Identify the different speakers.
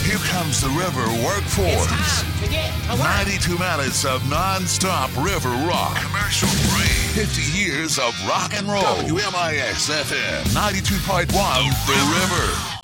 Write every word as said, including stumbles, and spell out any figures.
Speaker 1: Here comes the River Workforce.
Speaker 2: It's time to get to work.
Speaker 1: ninety-two minutes of non-stop river rock. Commercial free. fifty years of rock and roll. W M I X F M ninety-two point one, The River.